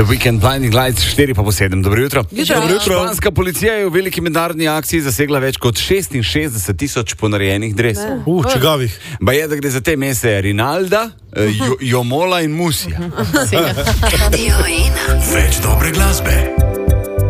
The Weekend Blinding Lights 4:07. Dobro jutro. Dobro jutro. Španska policija je v veliki mednarodni akciji zasegla več kot 66,000 ponarejenih dresov. Čigavih. Ba je, da gre za te mese Rinalda, Jomola in Musija. Več dobre glasbe.